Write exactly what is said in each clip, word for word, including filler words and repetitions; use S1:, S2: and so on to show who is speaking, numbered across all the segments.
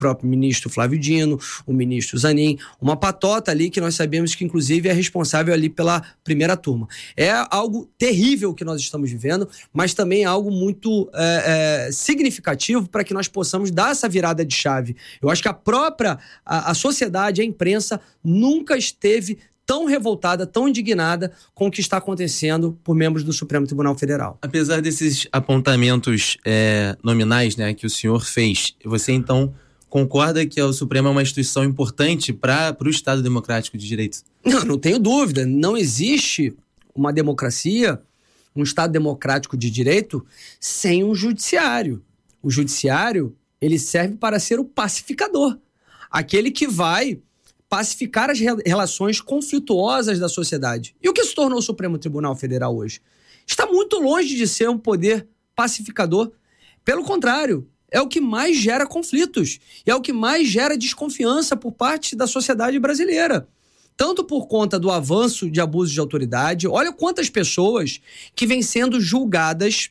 S1: próprio ministro Flávio Dino, o ministro Zanin, uma patota ali que nós sabemos que, inclusive, é responsável ali pela primeira turma. É algo terrível que nós estamos vivendo, mas também é algo muito é, é, significativo para que nós possamos dar essa virada de chave. Eu acho que a própria a, a sociedade, a imprensa, nunca esteve tão revoltada, tão indignada com o que está acontecendo por membros do Supremo Tribunal Federal.
S2: Apesar desses apontamentos é, nominais, né, que o senhor fez, você, então, concorda que o Supremo é uma instituição importante para o Estado Democrático de Direito?
S1: Não, não tenho dúvida. Não existe uma democracia, um Estado democrático de direito, sem um judiciário. O judiciário, ele serve para ser o pacificador. Aquele que vai pacificar as relações conflituosas da sociedade. E o que se tornou o Supremo Tribunal Federal hoje? Está muito longe de ser um poder pacificador. Pelo contrário, é o que mais gera conflitos. E é o que mais gera desconfiança por parte da sociedade brasileira. Tanto por conta do avanço de abuso de autoridade. Olha quantas pessoas que vêm sendo julgadas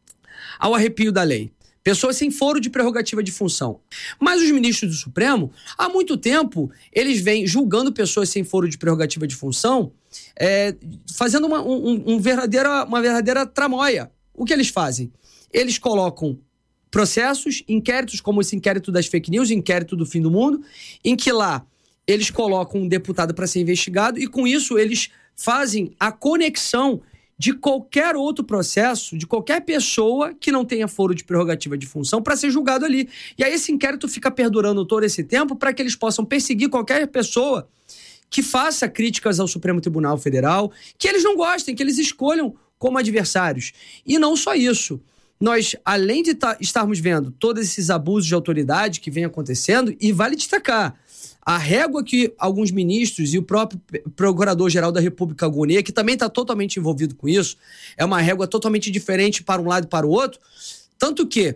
S1: ao arrepio da lei. Pessoas sem foro de prerrogativa de função. Mas os ministros do Supremo, há muito tempo, eles vêm julgando pessoas sem foro de prerrogativa de função, é, fazendo uma, um, um verdadeira, uma verdadeira tramóia. O que eles fazem? Eles colocam processos, inquéritos, como esse inquérito das fake news, inquérito do fim do mundo, em que lá eles colocam um deputado para ser investigado e, com isso, eles fazem a conexão de qualquer outro processo, de qualquer pessoa que não tenha foro de prerrogativa de função para ser julgado ali. E aí esse inquérito fica perdurando todo esse tempo para que eles possam perseguir qualquer pessoa que faça críticas ao Supremo Tribunal Federal, que eles não gostem, que eles escolham como adversários. E não só isso. Nós, além de tá, estarmos vendo todos esses abusos de autoridade que vem acontecendo, e vale destacar, a régua que alguns ministros e o próprio Procurador-Geral da República, Gonê, que também está totalmente envolvido com isso, é uma régua totalmente diferente para um lado e para o outro, tanto que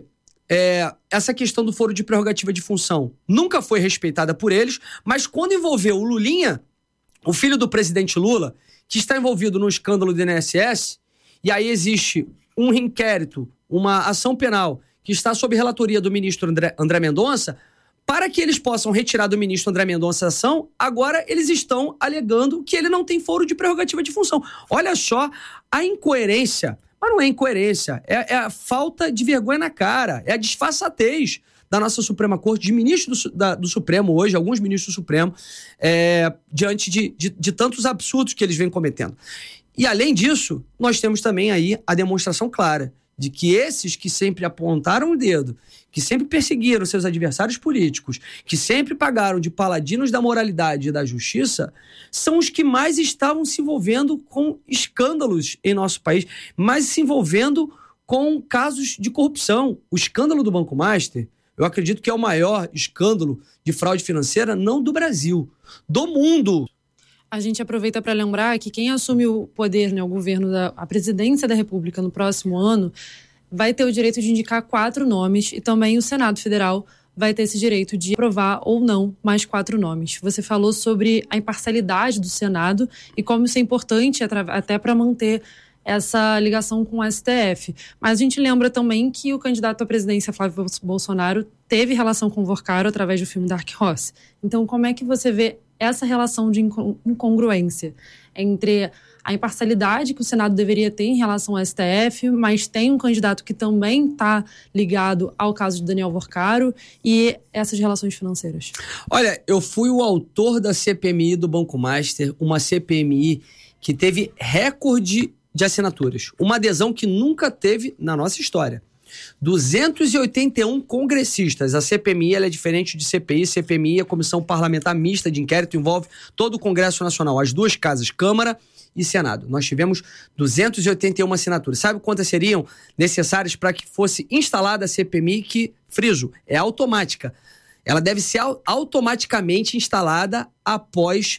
S1: é, essa questão do foro de prerrogativa de função nunca foi respeitada por eles, mas quando envolveu o Lulinha, o filho do presidente Lula, que está envolvido no escândalo do I N S S, e aí existe um inquérito, uma ação penal que está sob relatoria do ministro André, André Mendonça, para que eles possam retirar do ministro André Mendonça a ação, agora eles estão alegando que ele não tem foro de prerrogativa de função. Olha só a incoerência, mas não é incoerência, é, é a falta de vergonha na cara, é a disfarçatez da nossa Suprema Corte, de ministros do, da, do Supremo hoje, alguns ministros do Supremo, é, diante de, de, de tantos absurdos que eles vêm cometendo. E, além disso, nós temos também aí a demonstração clara de que esses que sempre apontaram o dedo, que sempre perseguiram seus adversários políticos, que sempre pagaram de paladinos da moralidade e da justiça, são os que mais estavam se envolvendo com escândalos em nosso país, mais se envolvendo com casos de corrupção. O escândalo do Banco Master, eu acredito que é o maior escândalo de fraude financeira, não do Brasil, do mundo.
S3: A gente aproveita para lembrar que quem assume o poder, né, o governo, da, a presidência da República no próximo ano, vai ter o direito de indicar quatro nomes e também o Senado Federal vai ter esse direito de aprovar ou não mais quatro nomes. Você falou sobre a imparcialidade do Senado e como isso é importante até para manter essa ligação com o S T F. Mas a gente lembra também que o candidato à presidência, Flávio Bolsonaro, teve relação com o Vorcaro através do filme Dark Horse. Então, como é que você vê essa relação de incongruência entre a imparcialidade que o Senado deveria ter em relação ao S T F, mas tem um candidato que também está ligado ao caso de Daniel Vorcaro e essas relações financeiras?
S1: Olha, eu fui o autor da C P M I do Banco Master, uma C P M I que teve recorde de assinaturas, uma adesão que nunca teve na nossa história. duzentos e oitenta e um congressistas. A C P M I ela é diferente de C P I. C P M I é a Comissão Parlamentar Mista de Inquérito, envolve todo o Congresso Nacional, as duas casas, Câmara e Senado. Nós tivemos duzentas e oitenta e uma assinaturas. Sabe quantas seriam necessárias para que fosse instalada a C P M I, que, friso, é automática. Ela deve ser automaticamente instalada após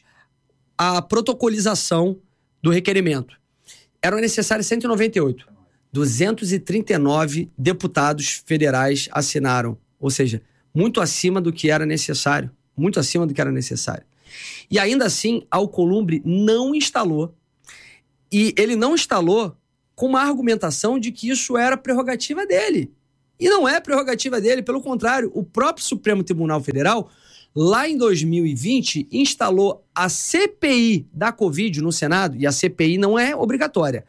S1: a protocolização do requerimento. Eram necessárias cento e noventa e oito. duzentos e trinta e nove deputados federais assinaram, ou seja, muito acima do que era necessário, muito acima do que era necessário. E ainda assim, Alcolumbre não instalou, e ele não instalou com uma argumentação de que isso era prerrogativa dele. E não é prerrogativa dele, pelo contrário, o próprio Supremo Tribunal Federal, lá em dois mil e vinte, instalou a C P I da Covid no Senado, e a C P I não é obrigatória.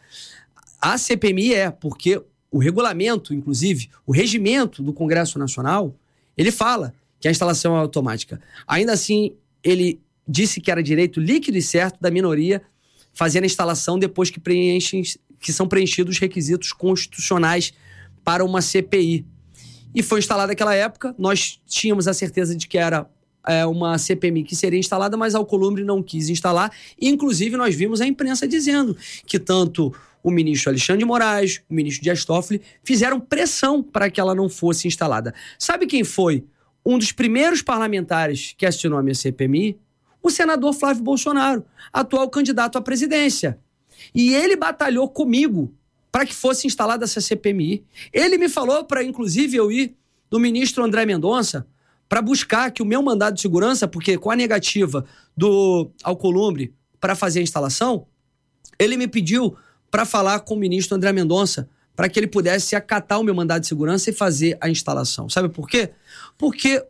S1: A C P M I é, porque o regulamento, inclusive, o regimento do Congresso Nacional, ele fala que a instalação é automática. Ainda assim, ele disse que era direito líquido e certo da minoria fazer a instalação depois que, preenchem, que são preenchidos os requisitos constitucionais para uma C P I. E foi instalada naquela época, nós tínhamos a certeza de que era é, uma C P M I que seria instalada, mas a Alcolumbre não quis instalar. E, inclusive, nós vimos a imprensa dizendo que tanto o ministro Alexandre de Moraes, o ministro Dias Toffoli, fizeram pressão para que ela não fosse instalada. Sabe quem foi um dos primeiros parlamentares que assinou a minha C P M I? O senador Flávio Bolsonaro, atual candidato à presidência. E ele batalhou comigo para que fosse instalada essa C P M I. Ele me falou para, inclusive, eu ir no ministro André Mendonça para buscar que o meu mandado de segurança, porque com a negativa do Alcolumbre para fazer a instalação, ele me pediu para falar com o ministro André Mendonça para que ele pudesse acatar o meu mandado de segurança e fazer a instalação. Sabe por quê? Porque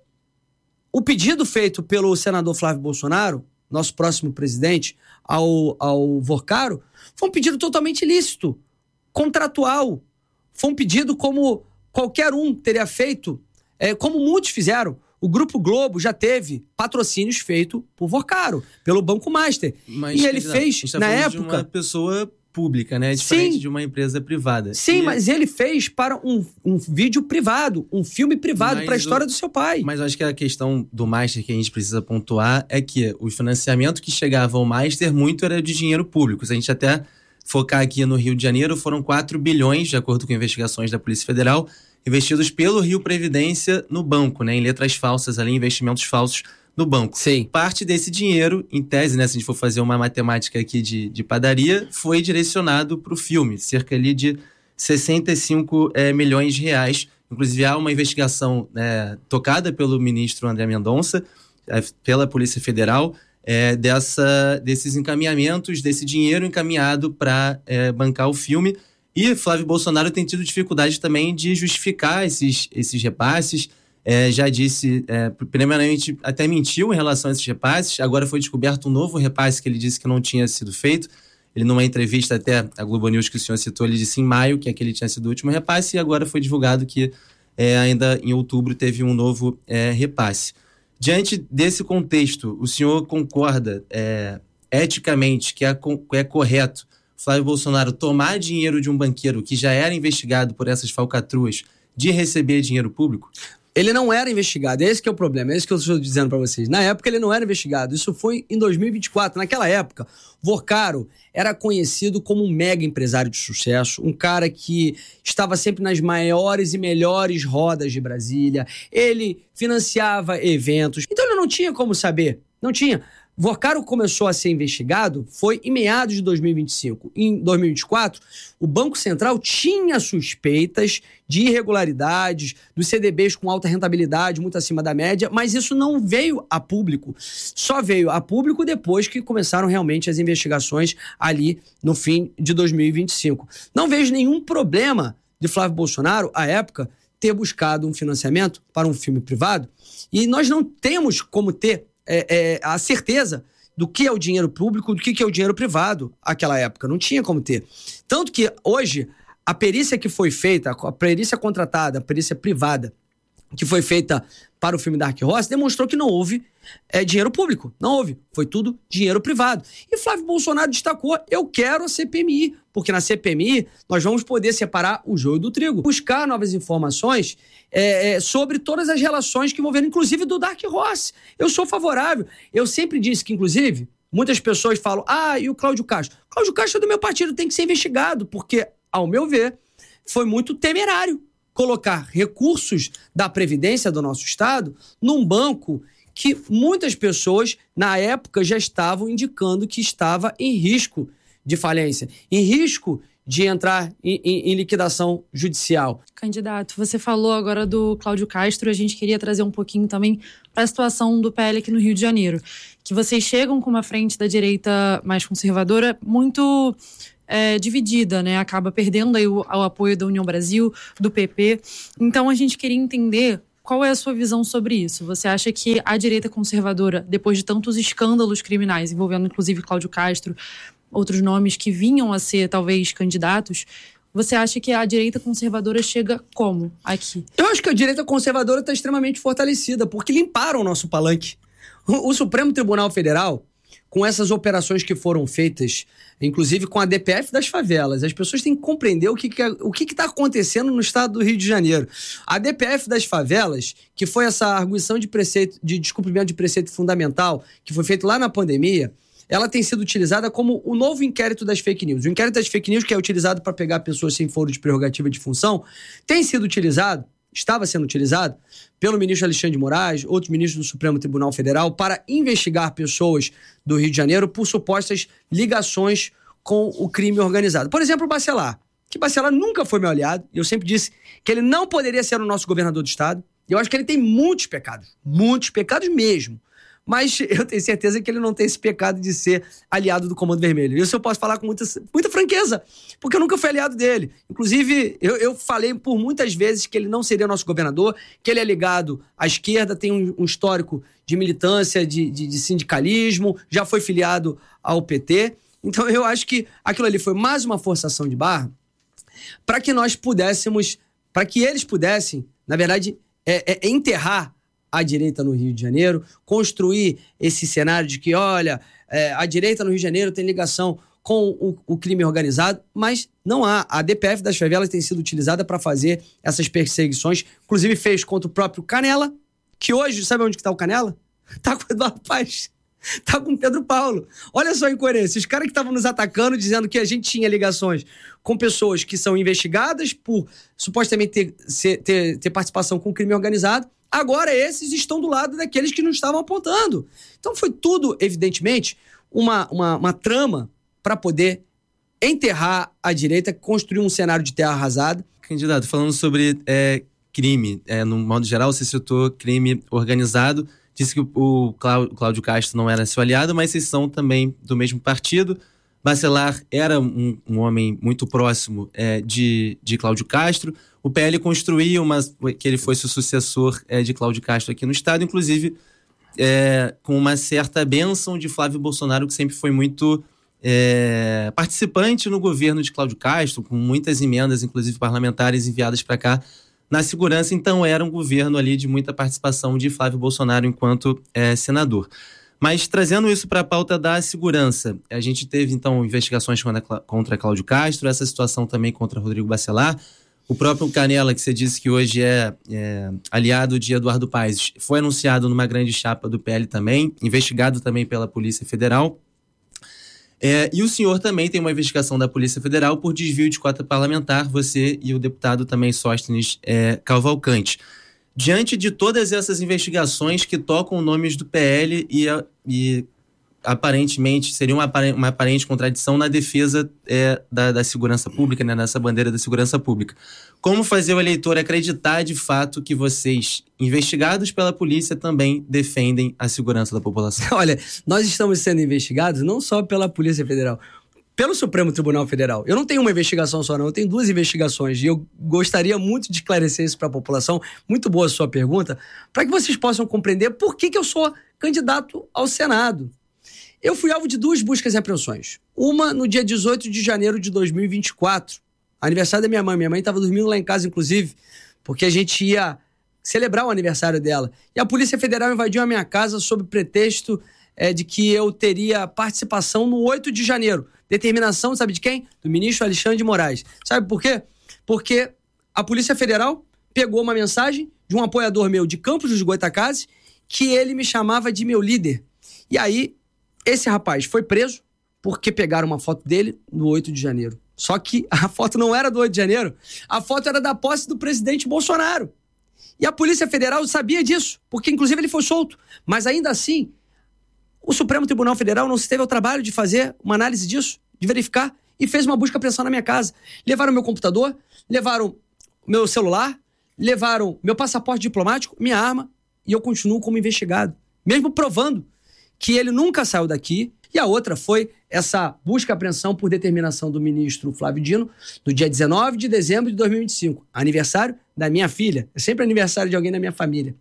S1: o pedido feito pelo senador Flávio Bolsonaro, nosso próximo presidente, ao, ao Vorcaro, foi um pedido totalmente lícito, contratual. Foi um pedido como qualquer um teria feito, é, como muitos fizeram. O Grupo Globo já teve patrocínios feitos por Vorcaro, pelo Banco Master.
S2: Mas,
S1: e ele
S2: dizer,
S1: fez,
S2: tá
S1: na
S2: época...
S1: época...
S2: de uma pessoa pública, né? Diferente
S1: Sim.
S2: de uma empresa privada.
S1: Sim,
S2: e...
S1: mas ele fez para um, um vídeo privado, um filme privado para a história
S2: o...
S1: do seu pai.
S2: Mas eu acho que a questão do Master que a gente precisa pontuar é que o financiamento que chegava ao Master muito era de dinheiro público. Se a gente até focar aqui no Rio de Janeiro, foram quatro bilhões, de acordo com investigações da Polícia Federal, investidos pelo Rio Previdência no banco, né? Em letras falsas ali, investimentos falsos no banco.
S1: Sim.
S2: Parte desse dinheiro, em tese, né, se a gente for fazer uma matemática aqui de, de padaria, foi direcionado para o filme, cerca ali de sessenta e cinco é, milhões de reais. Inclusive, há uma investigação é, tocada pelo ministro André Mendonça, é, pela Polícia Federal, é, dessa, desses encaminhamentos, desse dinheiro encaminhado para é, bancar o filme. E Flávio Bolsonaro tem tido dificuldade também de justificar esses, esses repasses. É, já disse, é, primeiramente até mentiu em relação a esses repasses, agora foi descoberto um novo repasse que ele disse que não tinha sido feito. Ele, numa entrevista até a Globo News que o senhor citou, ele disse em maio que aquele tinha sido o último repasse e agora foi divulgado que é, ainda em outubro teve um novo é, repasse. Diante desse contexto, o senhor concorda é, eticamente que é, é correto Flávio Bolsonaro tomar dinheiro de um banqueiro que já era investigado por essas falcatruas de receber dinheiro público?
S1: Ele não era investigado, esse que é o problema, é isso que eu estou dizendo para vocês. Na época ele não era investigado, isso foi em dois mil e vinte e quatro. Naquela época, Vorcaro era conhecido como um mega empresário de sucesso, um cara que estava sempre nas maiores e melhores rodas de Brasília, ele financiava eventos, então ele não tinha como saber, não tinha. Vorcaro começou a ser investigado foi em meados de dois mil e vinte e cinco. Em dois mil e vinte e quatro, o Banco Central tinha suspeitas de irregularidades, dos C D Bs com alta rentabilidade, muito acima da média, mas isso não veio a público. Só veio a público depois que começaram realmente as investigações ali no fim de dois mil e vinte e cinco. Não vejo nenhum problema de Flávio Bolsonaro, à época, ter buscado um financiamento para um filme privado, e nós não temos como ter É, é, a certeza do que é o dinheiro público, do que é o dinheiro privado naquela época. Não tinha como ter. Tanto que hoje, a perícia que foi feita, a perícia contratada, a perícia privada, que foi feita para o filme Dark Horse, demonstrou que não houve é, dinheiro público. Não houve. Foi tudo dinheiro privado. E Flávio Bolsonaro destacou, eu quero a C P M I, porque na C P M I nós vamos poder separar o joio do trigo, buscar novas informações é, é, sobre todas as relações que envolveram, inclusive do Dark Horse. Eu sou favorável. Eu sempre disse que, inclusive, muitas pessoas falam, ah, e o Cláudio Castro? Cláudio Castro é do meu partido, tem que ser investigado, porque, ao meu ver, foi muito temerário colocar recursos da Previdência do nosso Estado num banco que muitas pessoas, na época, já estavam indicando que estava em risco de falência, em risco de entrar em, em, em liquidação judicial.
S3: Candidato, você falou agora do Cláudio Castro, a gente queria trazer um pouquinho também para a situação do P L aqui no Rio de Janeiro, que vocês chegam com uma frente da direita mais conservadora muito é, dividida, né? Acaba perdendo aí o, o apoio da União Brasil, do P P. Então a gente queria entender qual é a sua visão sobre isso. Você acha que a direita conservadora, depois de tantos escândalos criminais, envolvendo inclusive Cláudio Castro, outros nomes que vinham a ser talvez candidatos, você acha que a direita conservadora chega como aqui?
S1: Eu acho que a direita conservadora está extremamente fortalecida, porque limparam o nosso palanque. O, o Supremo Tribunal Federal, com essas operações que foram feitas, inclusive com a D P F das favelas, as pessoas têm que compreender o que que, o que que está acontecendo no estado do Rio de Janeiro. A D P F das favelas, que foi essa arguição de preceito, de descumprimento de preceito fundamental, que foi feito lá na pandemia, ela tem sido utilizada como o novo inquérito das fake news. O inquérito das fake news, que é utilizado para pegar pessoas sem foro de prerrogativa de função, tem sido utilizado, estava sendo utilizado, pelo ministro Alexandre de Moraes, outros ministros do Supremo Tribunal Federal, para investigar pessoas do Rio de Janeiro por supostas ligações com o crime organizado. Por exemplo, o Bacelar, que Bacelar nunca foi meu aliado, e eu sempre disse que ele não poderia ser o nosso governador do estado. Eu acho que ele tem muitos pecados, muitos pecados mesmo. Mas eu tenho certeza que ele não tem esse pecado de ser aliado do Comando Vermelho. Isso eu posso falar com muita, muita franqueza, porque eu nunca fui aliado dele. Inclusive, eu, eu falei por muitas vezes que ele não seria nosso governador, que ele é ligado à esquerda, tem um, um histórico de militância, de, de, de sindicalismo, já foi filiado ao P T. Então eu acho que aquilo ali foi mais uma forçação de barra para que nós pudéssemos, para que eles pudessem, na verdade, é, é enterrar a direita no Rio de Janeiro, construir esse cenário de que, olha, é, a direita no Rio de Janeiro tem ligação com o, o crime organizado, mas não há. A D P F das favelas tem sido utilizada para fazer essas perseguições, inclusive fez contra o próprio Canela, que hoje, sabe onde que tá o Canela? Tá com o Eduardo Paes, tá com o Pedro Paulo. Olha só a incoerência, os caras que estavam nos atacando, dizendo que a gente tinha ligações com pessoas que são investigadas por supostamente ter, ser, ter, ter participação com o crime organizado, agora esses estão do lado daqueles que não estavam apontando. Então foi tudo, evidentemente, uma, uma, uma trama para poder enterrar a direita, construir um cenário de terra arrasada.
S2: Candidato, falando sobre é, crime, é, no modo geral, você citou crime organizado, disse que o Cláudio Castro não era seu aliado, mas vocês são também do mesmo partido. Bacelar era um, um homem muito próximo é, de, de Cláudio Castro. O P L construía uma, que ele fosse o sucessor é, de Cláudio Castro aqui no estado, inclusive é, com uma certa bênção de Flávio Bolsonaro, que sempre foi muito é, participante no governo de Cláudio Castro, com muitas emendas, inclusive parlamentares, enviadas para cá na segurança. Então era um governo ali de muita participação de Flávio Bolsonaro enquanto é, senador. Mas trazendo isso para a pauta da segurança, a gente teve então investigações contra Cláudio Castro, essa situação também contra Rodrigo Bacelar. O próprio Canela, que você disse que hoje é, é aliado de Eduardo Paes, foi anunciado numa grande chapa do P L também, investigado também pela Polícia Federal. É, e o senhor também tem uma investigação da Polícia Federal por desvio de cota parlamentar, você e o deputado também Sóstenes é, Cavalcante. Diante de todas essas investigações que tocam nomes do P L e, e aparentemente seria uma, uma aparente contradição na defesa é, da, da segurança pública, né, nessa bandeira da segurança pública. Como fazer o eleitor acreditar de fato que vocês, investigados pela polícia, também defendem a segurança da população?
S1: Olha, nós estamos sendo investigados não só pela Polícia Federal, pelo Supremo Tribunal Federal. Eu não tenho uma investigação só, não. Eu tenho duas investigações e eu gostaria muito de esclarecer isso para a população. Muito boa a sua pergunta, para que vocês possam compreender por que, que eu sou candidato ao Senado. Eu fui alvo de duas buscas e apreensões. Uma no dia dezoito de janeiro de dois mil e vinte e quatro, aniversário da minha mãe. Minha mãe estava dormindo lá em casa, inclusive, porque a gente ia celebrar o aniversário dela. E a Polícia Federal invadiu a minha casa sob pretexto é, de que eu teria participação no oito de janeiro. Determinação, sabe de quem? Do ministro Alexandre de Moraes. Sabe por quê? Porque a Polícia Federal pegou uma mensagem de um apoiador meu de Campos dos Goytacazes que ele me chamava de meu líder. E aí, esse rapaz foi preso porque pegaram uma foto dele no oito de janeiro. Só que a foto não era do oito de janeiro, a foto era da posse do presidente Bolsonaro. E a Polícia Federal sabia disso, porque inclusive ele foi solto. Mas ainda assim, o Supremo Tribunal Federal não se teve ao trabalho de fazer uma análise disso, de verificar, e fez uma busca e apreensão na minha casa. Levaram meu computador, levaram meu celular, levaram meu passaporte diplomático, minha arma, e eu continuo como investigado. Mesmo provando que ele nunca saiu daqui. E a outra foi essa busca e apreensão por determinação do ministro Flávio Dino, no dia dezenove de dezembro de dois mil e vinte e cinco, aniversário da minha filha. É sempre aniversário de alguém da minha família.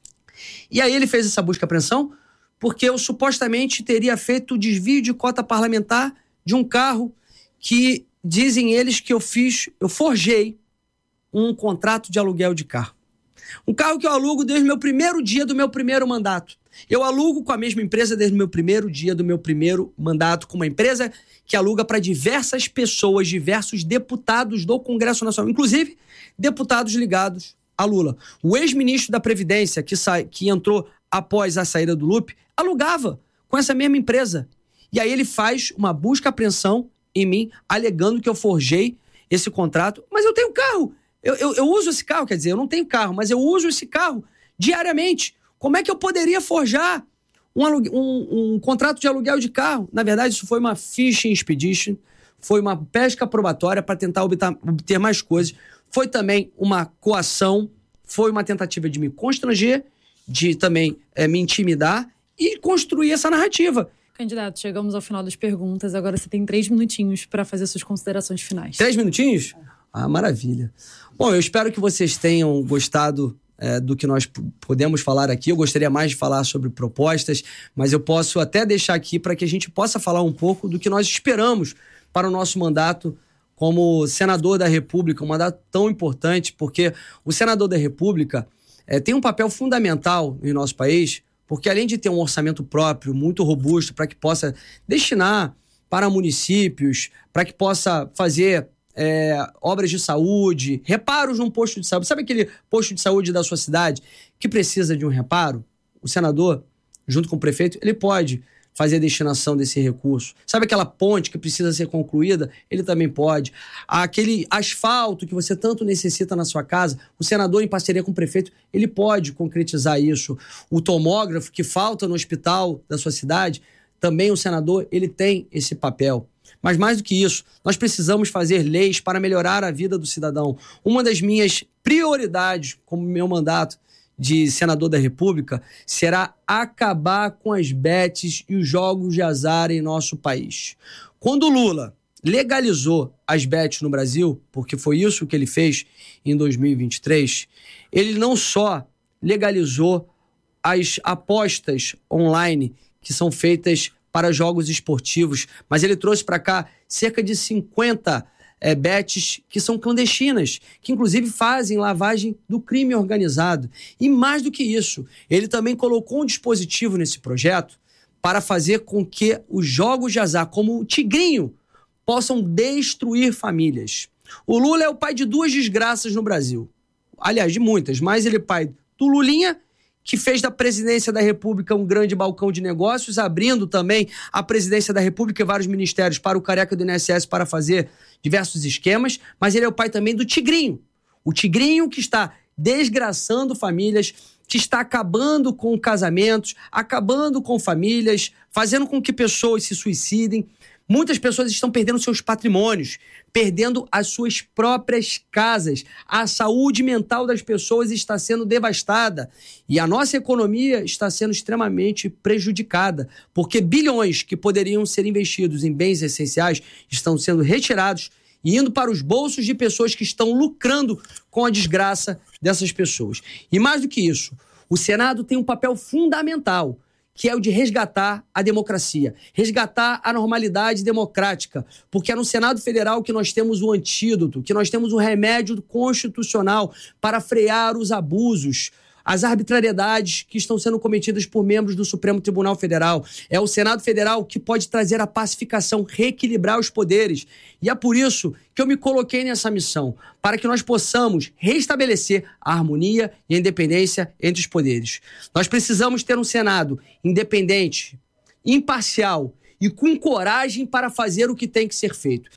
S1: E aí ele fez essa busca e apreensão porque eu supostamente teria feito o desvio de cota parlamentar de um carro que dizem eles que eu fiz, eu forjei um contrato de aluguel de carro. Um carro que eu alugo desde o meu primeiro dia do meu primeiro mandato. Eu alugo com a mesma empresa desde o meu primeiro dia do meu primeiro mandato, com uma empresa que aluga para diversas pessoas, diversos deputados do Congresso Nacional, inclusive deputados ligados a Lula. O ex-ministro da Previdência, que, sa... que entrou após a saída do Lupe, alugava com essa mesma empresa. E aí ele faz uma busca e apreensão em mim, alegando que eu forjei esse contrato. Mas eu tenho carro. Eu, eu, eu uso esse carro, quer dizer, eu não tenho carro, mas eu uso esse carro diariamente. Como é que eu poderia forjar um, alugue... um, um contrato de aluguel de carro? Na verdade, isso foi uma fishing expedition, foi uma pesca probatória para tentar obter, obter mais coisas. Foi também uma coação, foi uma tentativa de me constranger, de também é, me intimidar e construir essa narrativa.
S3: Candidato, chegamos ao final das perguntas. Agora você tem três minutinhos para fazer suas considerações finais.
S1: Três minutinhos? Ah, maravilha. Bom, eu espero que vocês tenham gostado é, do que nós p- podemos falar aqui. Eu gostaria mais de falar sobre propostas, mas eu posso até deixar aqui para que a gente possa falar um pouco do que nós esperamos para o nosso mandato como senador da República, um mandato tão importante, porque o senador da República é, tem um papel fundamental em nosso país, porque além de ter um orçamento próprio muito robusto para que possa destinar para municípios, para que possa fazer é, obras de saúde, reparos num posto de saúde. Sabe aquele posto de saúde da sua cidade que precisa de um reparo? O senador, junto com o prefeito, ele pode fazer a destinação desse recurso. Sabe aquela ponte que precisa ser concluída? Ele também pode. Aquele asfalto que você tanto necessita na sua casa, o senador, em parceria com o prefeito, ele pode concretizar isso. O tomógrafo que falta no hospital da sua cidade, também o senador, ele tem esse papel. Mas mais do que isso, nós precisamos fazer leis para melhorar a vida do cidadão. Uma das minhas prioridades, como meu mandato de senador da República, será acabar com as bets e os jogos de azar em nosso país. Quando o Lula legalizou as bets no Brasil, porque foi isso que ele fez em dois mil e vinte e três, ele não só legalizou as apostas online que são feitas para jogos esportivos, mas ele trouxe para cá cerca de cinquenta É, bets que são clandestinas, que inclusive fazem lavagem do crime organizado. E mais do que isso, ele também colocou um dispositivo nesse projeto para fazer com que os jogos de azar, como o Tigrinho, possam destruir famílias. O Lula é o pai de duas desgraças no Brasil. Aliás, de muitas, mas ele é pai do Lulinha, que fez da presidência da República um grande balcão de negócios, abrindo também a presidência da República e vários ministérios para o careca do I N S S para fazer diversos esquemas, mas ele é o pai também do Tigrinho. O Tigrinho que está desgraçando famílias, que está acabando com casamentos, acabando com famílias, fazendo com que pessoas se suicidem. Muitas pessoas estão perdendo seus patrimônios, perdendo as suas próprias casas. A saúde mental das pessoas está sendo devastada e a nossa economia está sendo extremamente prejudicada, porque bilhões que poderiam ser investidos em bens essenciais estão sendo retirados e indo para os bolsos de pessoas que estão lucrando com a desgraça dessas pessoas. E mais do que isso, o Senado tem um papel fundamental, que é o de resgatar a democracia, resgatar a normalidade democrática, porque é no Senado Federal que nós temos o antídoto, que nós temos o remédio constitucional para frear os abusos, as arbitrariedades que estão sendo cometidas por membros do Supremo Tribunal Federal. É o Senado Federal que pode trazer a pacificação, reequilibrar os poderes. E é por isso que eu me coloquei nessa missão, para que nós possamos restabelecer a harmonia e a independência entre os poderes. Nós precisamos ter um Senado independente, imparcial e com coragem para fazer o que tem que ser feito.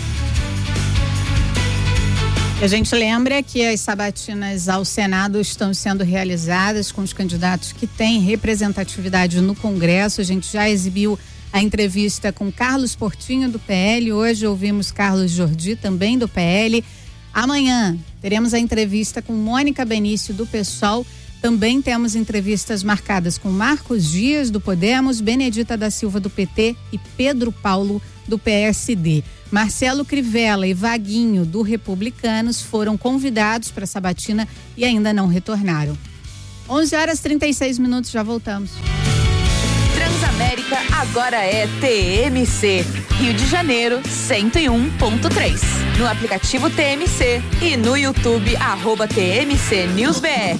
S4: A gente lembra que as sabatinas ao Senado estão sendo realizadas com os candidatos que têm representatividade no Congresso. A gente já exibiu a entrevista com Carlos Portinho, do P L. Hoje ouvimos Carlos Jordi, também do P L. Amanhã teremos a entrevista com Mônica Benício, do PSOL, Também temos entrevistas marcadas com Marcos Dias, do Podemos, Benedita da Silva, do P T e Pedro Paulo, do P S D. Marcelo Crivella e Vaguinho, do Republicanos, foram convidados para a sabatina e ainda não retornaram. onze horas e trinta e seis minutos, já voltamos.
S5: Transamérica agora é T M C, Rio de Janeiro cento e um ponto três. No aplicativo T M C e no YouTube, arroba T M C News B R.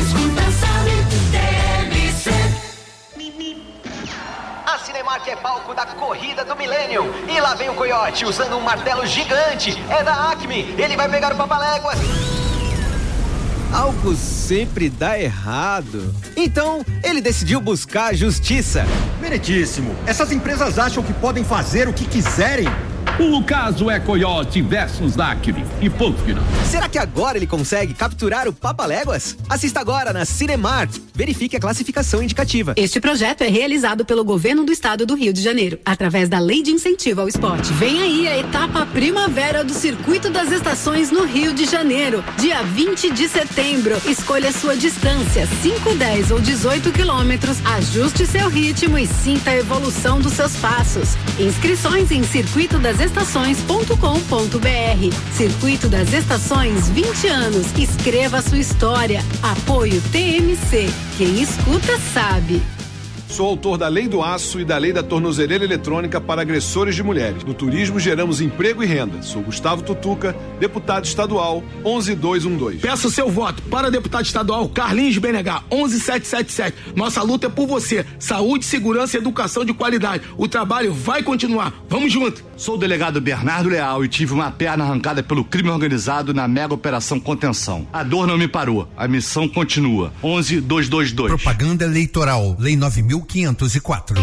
S6: A Cinemark é palco da corrida do Millennium. E lá vem o Coyote usando um martelo gigante. É da Acme, ele vai pegar o Papaléguas.
S7: Algo sempre dá errado. Então, ele decidiu buscar a justiça.
S8: Meritíssimo. Essas empresas acham que podem fazer o que quiserem?
S9: O caso é Coyote versus Acme e ponto final.
S7: Será que agora ele consegue capturar o Papaléguas? Assista agora na Cinemark. Verifique a classificação indicativa.
S10: Este projeto é realizado pelo Governo do Estado do Rio de Janeiro, através da Lei de Incentivo ao Esporte. Vem aí a etapa Primavera do Circuito das Estações no Rio de Janeiro, dia vinte de setembro. Escolha sua distância, cinco, dez ou dezoito quilômetros. Ajuste seu ritmo e sinta a evolução dos seus passos. Inscrições em circuito das estações ponto com ponto b r. Circuito das Estações, vinte anos. Escreva sua história. Apoio T M C. Quem escuta sabe.
S11: Sou autor da Lei do Aço e da Lei da Tornozeleira Eletrônica para agressores de mulheres. No turismo geramos emprego e renda. Sou Gustavo Tutuca, deputado estadual onze dois um dois.
S12: Peço seu voto para deputado estadual Carlinhos B N H onze sete sete sete. Nossa luta é por você. Saúde, segurança e educação de qualidade. O trabalho vai continuar. Vamos junto.
S13: Sou o delegado Bernardo Leal e tive uma perna arrancada pelo crime organizado na mega operação Contenção. A dor não me parou. A missão continua. onze dois dois dois.
S14: Propaganda eleitoral. Lei nove mil quinhentos e quatro.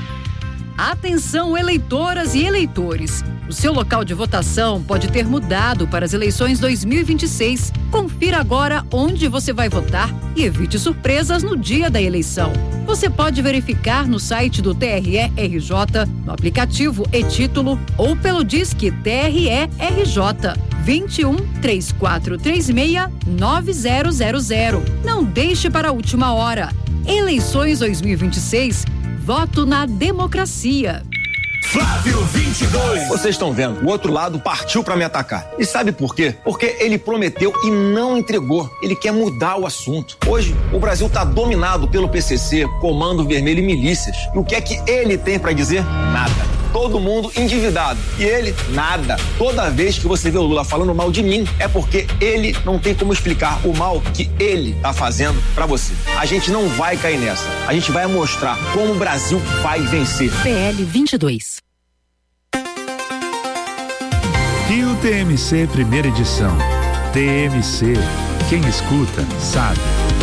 S15: Atenção, eleitoras e eleitores. O seu local de votação pode ter mudado para as eleições dois mil e vinte e seis. Confira agora onde você vai votar e evite surpresas no dia da eleição. Você pode verificar no site do T R E R J, no aplicativo e-Título ou pelo Disque T R E R J vinte e um, três quatro três seis, nove zero zero zero. Não deixe para a última hora. Eleições dois mil e vinte e seis, voto na democracia.
S16: Flávio vinte e dois. Vocês estão vendo, o outro lado partiu pra me atacar. E sabe por quê? Porque ele prometeu e não entregou. Ele quer mudar o assunto. Hoje, o Brasil tá dominado pelo P C C, Comando Vermelho e milícias. E o que é que ele tem pra dizer? Nada. Todo mundo endividado. E ele, nada. Toda vez que você vê o Lula falando mal de mim, é porque ele não tem como explicar o mal que ele tá fazendo pra você. A gente não vai cair nessa. A gente vai mostrar como o Brasil vai vencer.
S15: P L vinte e dois.
S17: Rio T M C, primeira edição. T M C. Quem escuta, sabe.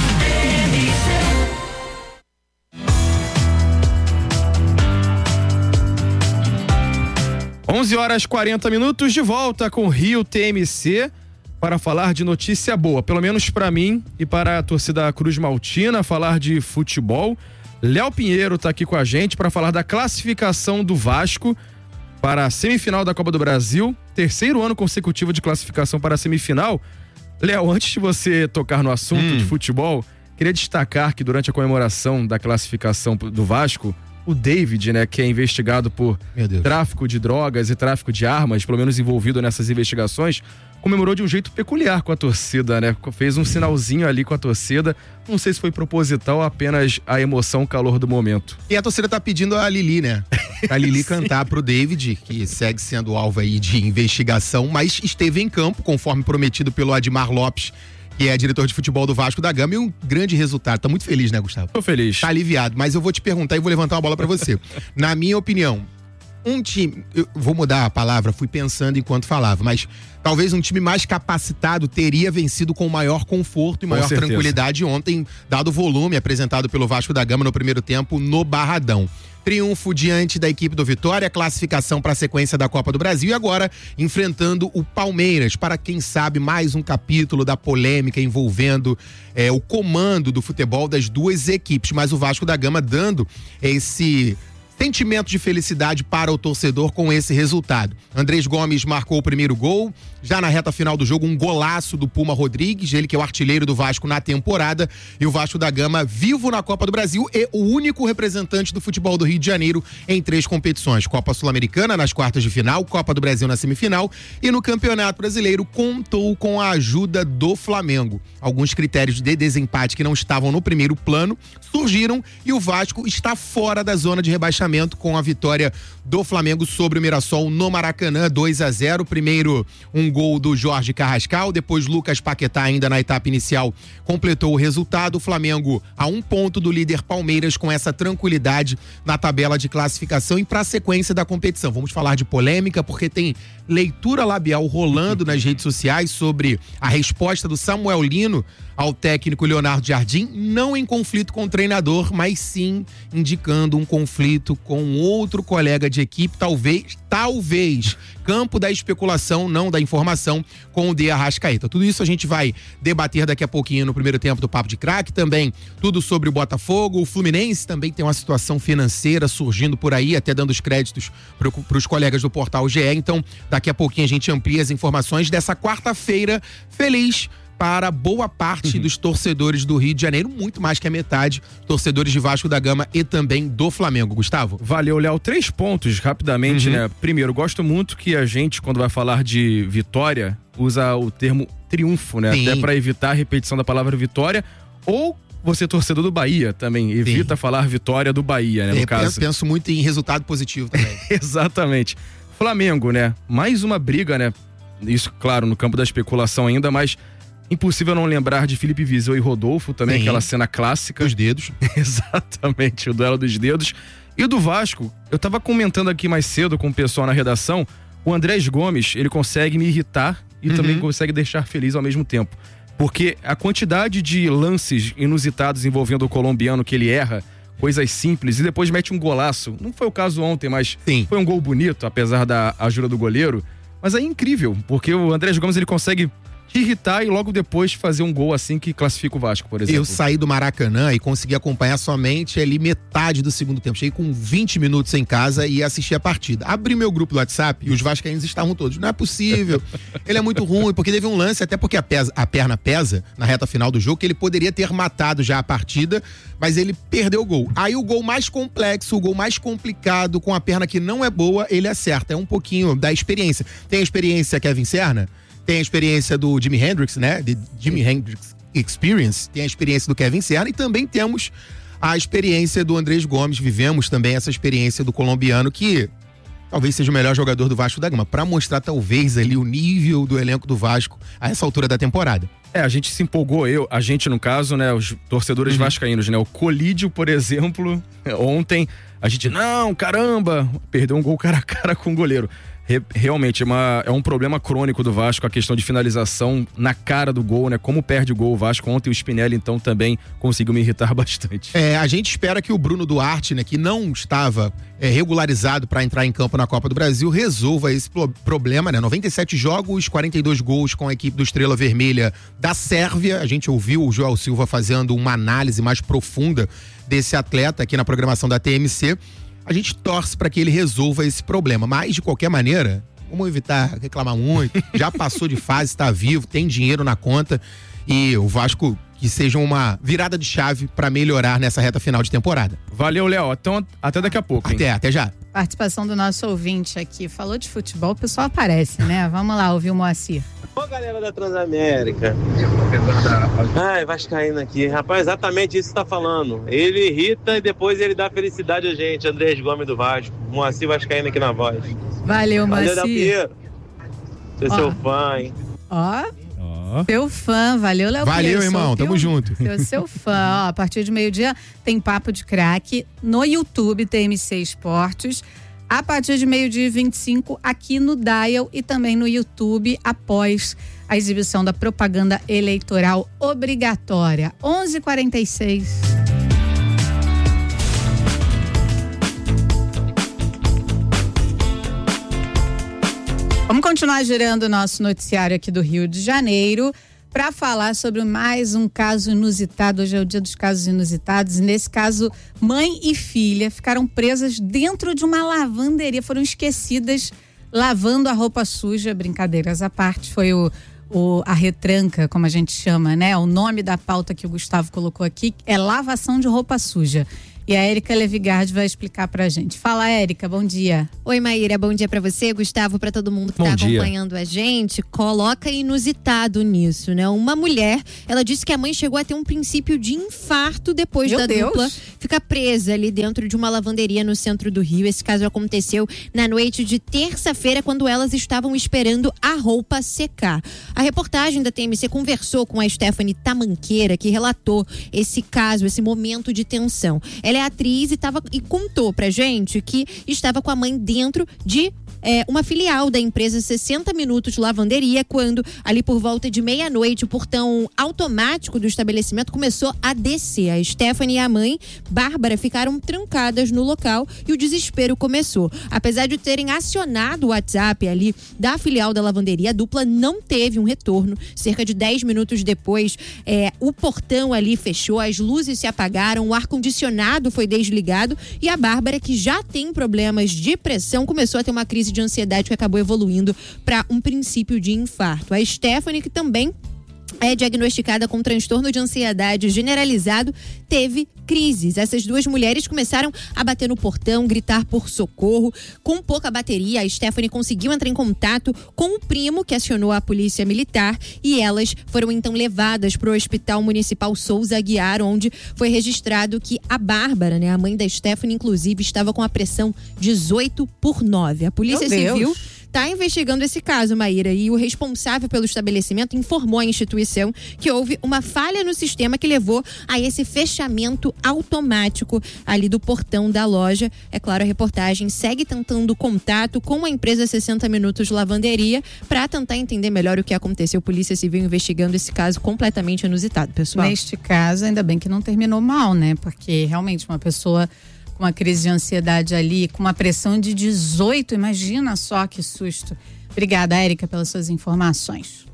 S18: onze horas e quarenta minutos, de volta com Rio T M C para falar de notícia boa, pelo menos para mim e para a torcida Cruz Maltina, falar de futebol. Léo Pinheiro está aqui com a gente para falar da classificação do Vasco para a semifinal da Copa do Brasil, terceiro ano consecutivo de classificação para a semifinal. Léo, antes de você tocar no assunto hum. de futebol, queria destacar que durante a comemoração da classificação do Vasco, o David, né, que é investigado por tráfico de drogas e tráfico de armas, pelo menos envolvido nessas investigações, comemorou de um jeito peculiar com a torcida, né? Fez um sinalzinho ali com a torcida. Não sei se foi proposital ou apenas a emoção, o calor do momento.
S19: E a torcida tá pedindo a Lili, né? A Lili cantar pro David, que segue sendo alvo aí de investigação, mas esteve em campo, conforme prometido pelo Admar Lopes, que é diretor de futebol do Vasco da Gama, e um grande resultado. Tá muito feliz, né, Gustavo?
S18: Tô feliz.
S19: Tá aliviado, mas eu vou te perguntar e vou levantar uma bola pra você. Na minha opinião, um time, eu vou mudar a palavra, fui pensando enquanto falava, mas talvez um time mais capacitado teria vencido com maior conforto e maior tranquilidade ontem, dado o volume apresentado pelo Vasco da Gama no primeiro tempo no Barradão. Triunfo diante da equipe do Vitória, classificação para a sequência da Copa do Brasil e agora enfrentando o Palmeiras, para quem sabe mais um capítulo da polêmica envolvendo é, o comando do futebol das duas equipes, mas o Vasco da Gama dando esse sentimento de felicidade para o torcedor com esse resultado. Andrés Gomes marcou o primeiro gol, já na reta final do jogo um golaço do Puma Rodrigues, ele que é o artilheiro do Vasco na temporada, e o Vasco da Gama vivo na Copa do Brasil e o único representante do futebol do Rio de Janeiro em três competições, Copa Sul-Americana nas quartas de final, Copa do Brasil na semifinal e no Campeonato Brasileiro contou com a ajuda do Flamengo. Alguns critérios de desempate que não estavam no primeiro plano surgiram e o Vasco está fora da zona de rebaixamento com a vitória do Flamengo sobre o Mirassol no Maracanã, dois a zero. Primeiro um gol do Jorge Carrascal, depois Lucas Paquetá ainda na etapa inicial completou o resultado. O Flamengo a um ponto do líder Palmeiras com essa tranquilidade na tabela de classificação e para a sequência da competição. Vamos falar de polêmica porque tem leitura labial rolando nas redes sociais sobre a resposta do Samuel Lino ao técnico Leonardo Jardim, não em conflito com o treinador, mas sim indicando um conflito com outro colega de equipe, talvez, talvez, campo da especulação, não da informação, com o De Arrascaeta. Tudo isso a gente vai debater daqui a pouquinho no primeiro tempo do Papo de Craque, também tudo sobre o Botafogo, o Fluminense também tem uma situação financeira surgindo por aí, até dando os créditos para os colegas do Portal G E, então daqui a pouquinho a gente amplia as informações dessa quarta-feira feliz para boa parte uhum. dos torcedores do Rio de Janeiro, muito mais que a metade, torcedores de Vasco da Gama e também do Flamengo. Gustavo?
S18: Valeu, Léo. Três pontos, rapidamente, uhum. né? Primeiro, gosto muito que a gente, quando vai falar de vitória, usa o termo triunfo, né? Sim. Até para evitar a repetição da palavra vitória, ou você, torcedor do Bahia, também evita Sim. falar vitória do Bahia, né? No
S19: Eu
S18: caso.
S19: Penso, penso muito em resultado positivo também.
S18: Exatamente. Flamengo, né? Mais uma briga, né? Isso, claro, no campo da especulação ainda, mas impossível não lembrar de Felipe Viseu e Rodolfo, também
S19: Sim.
S18: aquela cena clássica.
S19: Os dedos.
S18: Exatamente, o duelo dos dedos. E o do Vasco, eu tava comentando aqui mais cedo com o pessoal na redação, o Andrés Gomes, ele consegue me irritar e uhum. também consegue deixar feliz ao mesmo tempo. Porque a quantidade de lances inusitados envolvendo o colombiano que ele erra, coisas simples, e depois mete um golaço. Não foi o caso ontem, mas
S19: Sim.
S18: foi um gol bonito, apesar da ajuda do goleiro. Mas é incrível, porque o Andrés Gomes, ele consegue irritar e logo depois fazer um gol assim que classifica o Vasco, por exemplo.
S19: Eu saí do Maracanã e consegui acompanhar somente ali metade do segundo tempo. Cheguei com vinte minutos em casa e assisti a partida. Abri meu grupo do WhatsApp e os vascaínos estavam todos. Não é possível, ele é muito ruim, porque teve um lance, até porque a, pesa, a perna pesa na reta final do jogo, que ele poderia ter matado já a partida, mas ele perdeu o gol. Aí o gol mais complexo, o gol mais complicado, com a perna que não é boa, ele acerta. É um pouquinho da experiência. Tem a experiência Kevin Serna, tem a experiência do Jimi Hendrix, né? De Jimi Hendrix Experience. Tem a experiência do Kevin Serna e também temos a experiência do Andrés Gomes. Vivemos também essa experiência do colombiano, que talvez seja o melhor jogador do Vasco da Gama, para mostrar talvez ali o nível do elenco do Vasco a essa altura da temporada.
S18: É, a gente se empolgou, eu, a gente no caso, né, os torcedores uhum. vascaínos, né, o Colídio, por exemplo, ontem, a gente, não, caramba, perdeu um gol cara a cara com o goleiro. Re, realmente é, uma, é um problema crônico do Vasco, a questão de finalização na cara do gol, né? Como perde o gol o Vasco. Ontem o Spinelli, então, também conseguiu me irritar bastante.
S19: É, a gente espera que o Bruno Duarte, né, que não estava é, regularizado para entrar em campo na Copa do Brasil, resolva esse pro- problema, né? noventa e sete jogos, quarenta e dois gols com a equipe do Estrela Vermelha da Sérvia. A gente ouviu o Joel Silva fazendo uma análise mais profunda desse atleta aqui na programação da T M C. A gente torce para que ele resolva esse problema, mas de qualquer maneira, vamos evitar reclamar muito, já passou de fase, está vivo, tem dinheiro na conta e o Vasco que seja uma virada de chave para melhorar nessa reta final de temporada.
S18: Valeu, Léo, então até daqui a pouco, hein?
S19: Até, até já.
S4: Participação do nosso ouvinte aqui, falou de futebol, o pessoal aparece, né? Vamos lá ouvir o Moacir.
S20: Ô galera da Transamérica, ai, vascaíno aqui, rapaz, exatamente isso que você tá falando, ele irrita e depois ele dá felicidade a gente, Andrés Gomes do Vasco, Moacir vascaíno aqui na voz.
S4: Valeu, Moacir.
S20: Valeu, Pinheiro, sou seu fã, hein.
S4: Ó, oh. Seu fã, valeu, Léo
S19: Valeu,
S4: Pinheiro,
S19: irmão, tamo junto.
S4: Seu, seu fã, ó, a partir de meio-dia tem Papo de Craque no YouTube, T M C Esportes. A partir de meio-dia e vinte e cinco, aqui no Dial e também no YouTube, após a exibição da propaganda eleitoral obrigatória. onze e quarenta e seis. Vamos continuar girando o nosso noticiário aqui do Rio de Janeiro. para falar sobre mais um caso inusitado. Hoje é o dia dos casos inusitados. Nesse caso, mãe e filha ficaram presas dentro de uma lavanderia, foram esquecidas lavando a roupa suja. Brincadeiras à parte, foi o, o, a retranca, como a gente chama, né? O nome da pauta que o Gustavo colocou aqui é lavação de roupa suja. E a Érica Levigard vai explicar pra gente. Fala, Érica, bom dia.
S21: Oi, Maíra, bom dia pra você, Gustavo, pra todo mundo que
S18: bom
S21: tá
S18: dia.
S21: acompanhando a gente. Coloca inusitado nisso, né? Uma mulher, ela disse que a mãe chegou a ter um princípio de infarto depois
S4: Meu
S21: da
S4: Deus.
S21: dupla ficar presa ali dentro de uma lavanderia no centro do Rio. Esse caso aconteceu na noite de terça-feira, quando elas estavam esperando a roupa secar. A reportagem da T M C conversou com a Stephanie Tamanqueira, que relatou esse caso, esse momento de tensão. Ela é atriz e, tava, e contou pra gente que estava com a mãe dentro de é, uma filial da empresa sessenta Minutos Lavanderia, quando ali por volta de meia-noite o portão automático do estabelecimento começou a descer. A Stephanie e a mãe, Bárbara, ficaram trancadas no local e o desespero começou. Apesar de terem acionado o WhatsApp ali da filial da lavanderia, a dupla não teve um retorno. Cerca de dez minutos depois, é, o portão ali fechou, as luzes se apagaram, o ar-condicionado foi desligado e a Bárbara, que já tem problemas de pressão, começou a ter uma crise de ansiedade que acabou evoluindo para um princípio de infarto. A Stephanie, que também é diagnosticada com transtorno de ansiedade generalizado, teve crises. Essas duas mulheres começaram a bater no portão, gritar por socorro. Com pouca bateria, a Stephanie conseguiu entrar em contato com o primo, que acionou a polícia militar, e elas foram então levadas para o Hospital Municipal Souza Aguiar, onde foi registrado que a Bárbara, né, a mãe da Stephanie, inclusive, estava com a pressão dezoito por nove. A Polícia Civil está investigando esse caso, Maíra, e o responsável pelo estabelecimento informou à instituição que houve uma falha no sistema que levou a esse fechamento automático ali do portão da loja. É claro, a reportagem segue tentando contato com a empresa sessenta Minutos Lavanderia para tentar entender melhor o que aconteceu. Polícia Civil investigando esse caso completamente inusitado, pessoal.
S4: Neste caso, ainda bem que não terminou mal, né? Porque realmente uma pessoa com uma crise de ansiedade ali, com uma pressão de dezoito, imagina só que susto. Obrigada, Érica, pelas suas informações.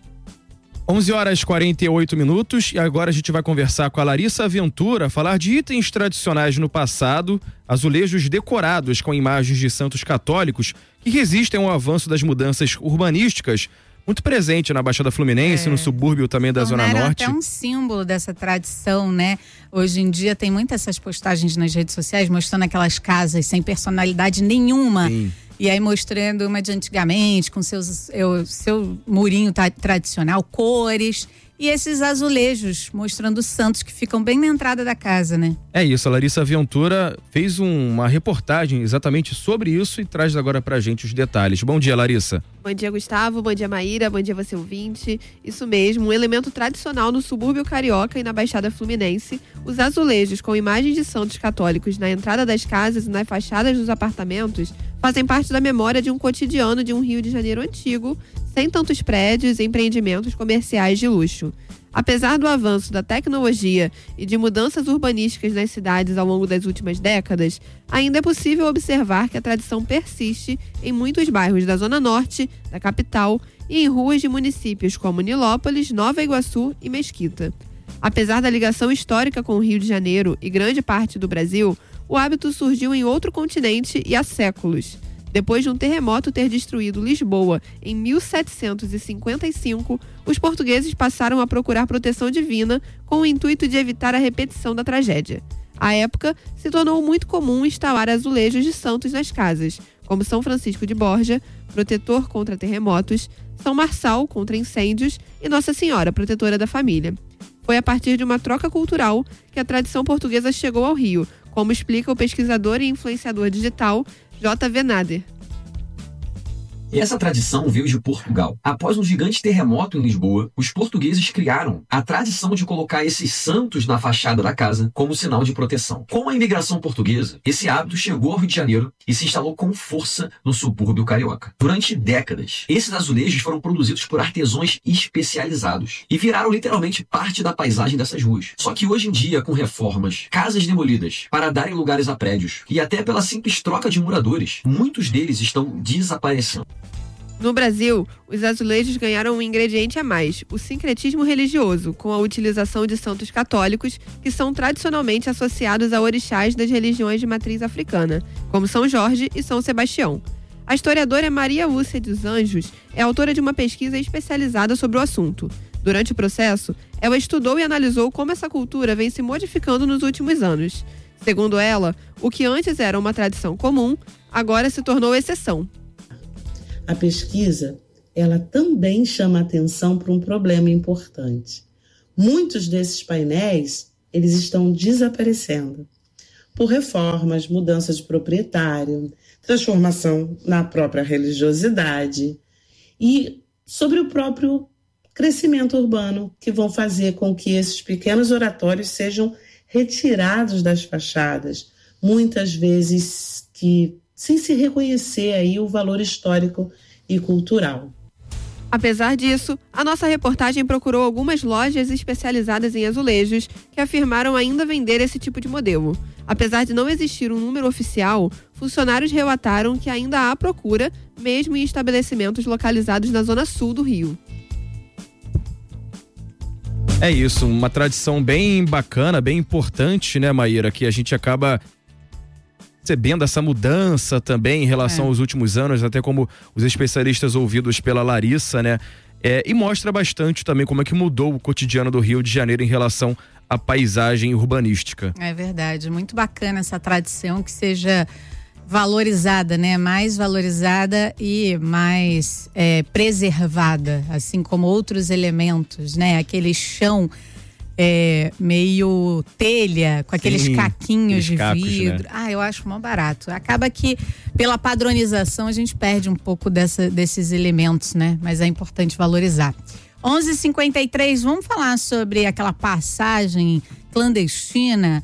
S18: onze horas e quarenta e oito minutos e agora a gente vai conversar com a Larissa Ventura, falar de itens tradicionais no passado, azulejos decorados com imagens de santos católicos que resistem ao avanço das mudanças urbanísticas, muito presente na Baixada Fluminense, é. no subúrbio também da Zona Norte.
S4: É um símbolo dessa tradição, né? Hoje em dia tem muitas essas postagens nas redes sociais mostrando aquelas casas sem personalidade nenhuma. Sim. E aí mostrando uma de antigamente, com seus, eu, seu murinho tá, tradicional, cores, e esses azulejos mostrando santos que ficam bem na entrada da casa, né?
S18: É isso, a Larissa Ventura fez um, uma reportagem exatamente sobre isso e traz agora pra gente os detalhes. Bom dia, Larissa.
S22: Bom dia, Gustavo. Bom dia, Maíra. Bom dia, você ouvinte. Isso mesmo, um elemento tradicional no subúrbio carioca e na Baixada Fluminense. Os azulejos com imagens de santos católicos na entrada das casas e nas fachadas dos apartamentos fazem parte da memória de um cotidiano de um Rio de Janeiro antigo, sem tantos prédios e empreendimentos comerciais de luxo. Apesar do avanço da tecnologia e de mudanças urbanísticas nas cidades ao longo das últimas décadas, ainda é possível observar que a tradição persiste em muitos bairros da Zona Norte, da capital e em ruas de municípios como Nilópolis, Nova Iguaçu e Mesquita. Apesar da ligação histórica com o Rio de Janeiro e grande parte do Brasil, o hábito surgiu em outro continente e há séculos. Depois de um terremoto ter destruído Lisboa em mil setecentos e cinquenta e cinco, os portugueses passaram a procurar proteção divina com o intuito de evitar a repetição da tragédia. À época, se tornou muito comum instalar azulejos de santos nas casas, como São Francisco de Borja, protetor contra terremotos, São Marçal, contra incêndios, e Nossa Senhora, protetora da família. Foi a partir de uma troca cultural que a tradição portuguesa chegou ao Rio, como explica o pesquisador e influenciador digital J V Nader.
S23: E essa tradição veio de Portugal. Após um gigante terremoto em Lisboa, os portugueses criaram a tradição de colocar esses santos na fachada da casa como sinal de proteção. Com a imigração portuguesa, esse hábito chegou ao Rio de Janeiro e se instalou com força no subúrbio carioca. Durante décadas, esses azulejos foram produzidos por artesãos especializados e viraram literalmente parte da paisagem dessas ruas. Só que hoje em dia, com reformas, casas demolidas para darem lugares a prédios e até pela simples troca de moradores, muitos deles estão desaparecendo.
S22: No Brasil, os azulejos ganharam um ingrediente a mais, o sincretismo religioso, com a utilização de santos católicos que são tradicionalmente associados a orixás das religiões de matriz africana, como São Jorge e São Sebastião. A historiadora Maria Úcia dos Anjos é autora de uma pesquisa especializada sobre o assunto. Durante o processo, ela estudou e analisou como essa cultura vem se modificando nos últimos anos. Segundo ela, o que antes era uma tradição comum, agora se tornou exceção.
S1: A pesquisa, ela também chama atenção para um problema importante. Muitos desses painéis, eles estão desaparecendo por reformas, mudança de proprietário, transformação na própria religiosidade e sobre o próprio crescimento urbano, que vão fazer com que esses pequenos oratórios sejam retirados das fachadas, muitas vezes que sem se reconhecer aí o valor histórico e cultural.
S22: Apesar disso, a nossa reportagem procurou algumas lojas especializadas em azulejos que afirmaram ainda vender esse tipo de modelo. Apesar de não existir um número oficial, funcionários relataram que ainda há procura, mesmo em estabelecimentos localizados na zona sul do Rio.
S18: É isso, uma tradição bem bacana, bem importante, né, Maíra, que a gente acaba percebendo essa mudança também em relação é. aos últimos anos, até como os especialistas ouvidos pela Larissa, né? É, e mostra bastante também como é que mudou o cotidiano do Rio de Janeiro em relação à paisagem urbanística.
S4: É verdade, muito bacana essa tradição que seja valorizada, né? Mais valorizada e mais é, preservada, assim como outros elementos, né? Aquele chão É, meio telha, com aqueles Sim, caquinhos de cacos, vidro. Né? Ah, eu acho mó barato. Acaba que, pela padronização, a gente perde um pouco dessa, desses elementos, né? Mas é importante valorizar. onze e cinquenta e três, vamos falar sobre aquela passagem clandestina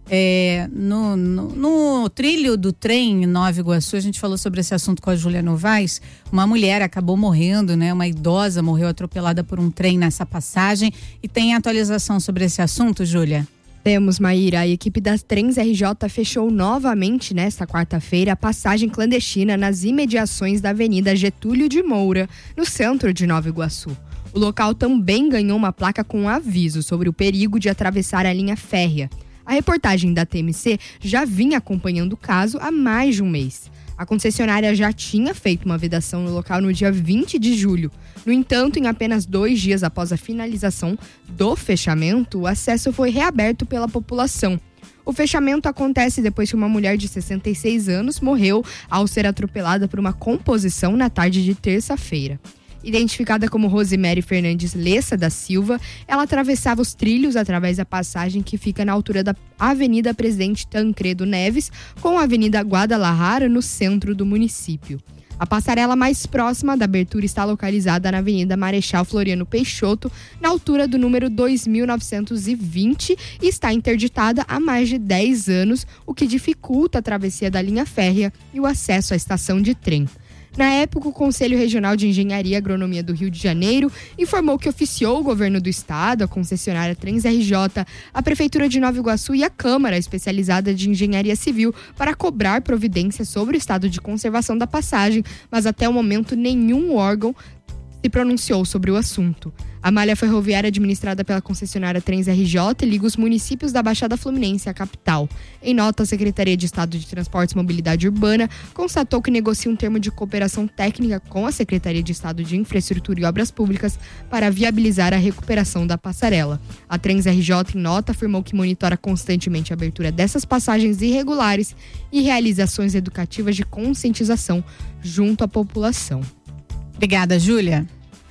S4: é, no, no, no trilho do trem em Nova Iguaçu. A gente falou sobre esse assunto com a Júlia Novaes. Uma mulher acabou morrendo, né? Uma idosa morreu atropelada por um trem nessa passagem. E tem atualização sobre esse assunto, Júlia?
S2: Temos, Maíra. A equipe das Trens R J fechou novamente nesta quarta-feira a passagem clandestina nas imediações da Avenida Getúlio de Moura, no centro de Nova Iguaçu. O local também ganhou uma placa com um aviso sobre o perigo de atravessar a linha férrea. A reportagem da T M C já vinha acompanhando o caso há mais de um mês. A concessionária já tinha feito uma vedação no local no dia vinte de julho. No entanto, em apenas dois dias após a finalização do fechamento, o acesso foi reaberto pela população. O fechamento acontece depois que uma mulher de sessenta e seis anos morreu ao ser atropelada por uma composição na tarde de terça-feira. Identificada como Rosemary Fernandes Lessa da Silva, ela atravessava os trilhos através da passagem que fica na altura da Avenida Presidente Tancredo Neves com a Avenida Guadalajara, no centro do município. A passarela mais próxima da abertura está localizada na Avenida Marechal Floriano Peixoto, na altura do número dois mil novecentos e vinte, e está interditada há mais de dez anos, o que dificulta a travessia da linha férrea e o acesso à estação de trem. Na época, o Conselho Regional de Engenharia e Agronomia do Rio de Janeiro informou que oficiou o governo do estado, a concessionária Trens R J, a Prefeitura de Nova Iguaçu e a Câmara Especializada de Engenharia Civil para cobrar providências sobre o estado de conservação da passagem, mas até o momento nenhum órgão se pronunciou sobre o assunto. A malha ferroviária administrada pela concessionária Trens R J liga os municípios da Baixada Fluminense à capital. Em nota, a Secretaria de Estado de Transportes e Mobilidade Urbana constatou que negocia um termo de cooperação técnica com a Secretaria de Estado de Infraestrutura e Obras Públicas para viabilizar a recuperação da passarela. A Trens R J, em nota, afirmou que monitora constantemente a abertura dessas passagens irregulares e realiza ações educativas de conscientização junto à população.
S4: Obrigada, Júlia.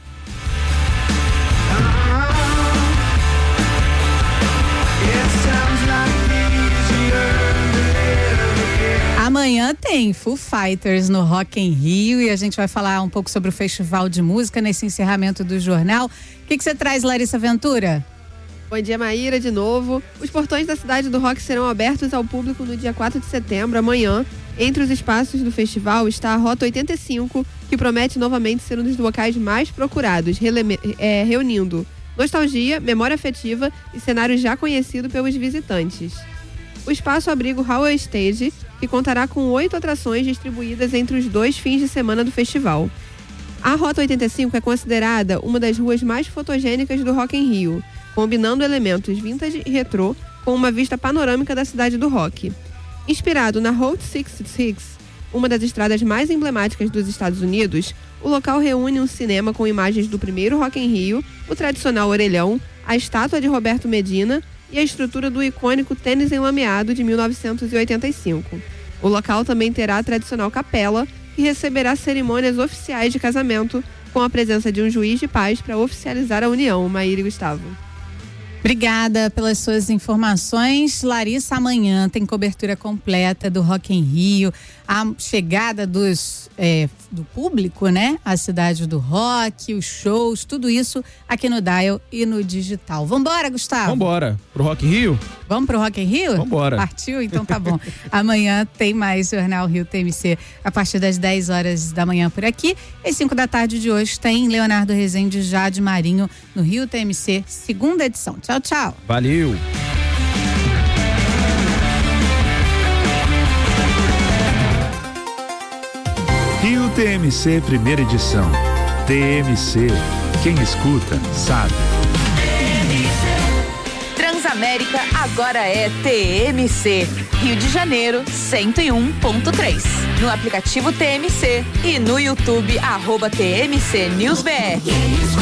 S4: Amanhã tem Foo Fighters no Rock in Rio e a gente vai falar um pouco sobre o festival de música nesse encerramento do jornal. O que que você traz, Larissa Ventura?
S22: Bom dia, Maíra, de novo. Os portões da Cidade do Rock serão abertos ao público no dia quatro de setembro, amanhã. Entre os espaços do festival está a Rota oitenta e cinco, que promete novamente ser um dos locais mais procurados, releme- é, reunindo nostalgia, memória afetiva e cenários já conhecidos pelos visitantes. O espaço abriga o Hall Stage, que contará com oito atrações distribuídas entre os dois fins de semana do festival. A Rota oitenta e cinco é considerada uma das ruas mais fotogênicas do Rock in Rio, combinando elementos vintage e retrô com uma vista panorâmica da cidade do rock. Inspirado na Route sessenta e seis, uma das estradas mais emblemáticas dos Estados Unidos, o local reúne um cinema com imagens do primeiro Rock in Rio, o tradicional orelhão, a estátua de Roberto Medina e a estrutura do icônico tênis enlameado de mil novecentos e oitenta e cinco. O local também terá a tradicional capela, que receberá cerimônias oficiais de casamento, com a presença de um juiz de paz para oficializar a união. Maíra e Gustavo.
S4: Obrigada pelas suas informações. Larissa, amanhã tem cobertura completa do Rock in Rio, a chegada dos, é, do público, né? A cidade do rock, os shows, tudo isso aqui no Dial e no digital. Vambora, Gustavo?
S18: Vambora. Pro Rock in Rio?
S4: Vamos pro Rock in Rio?
S18: Vambora.
S4: Partiu? Então tá bom. Amanhã tem mais Jornal Rio T M C a partir das dez horas da manhã por aqui. E cinco da tarde de hoje tem Leonardo Rezende e Jade Marinho no Rio T M C, segunda edição. Tchau, tchau.
S18: Valeu.
S17: Rio T M C, primeira edição. T M C, quem escuta, sabe.
S3: Transamérica agora é T M C. Rio de Janeiro, cento e um ponto três. No aplicativo T M C e no YouTube, arroba T M C News B R.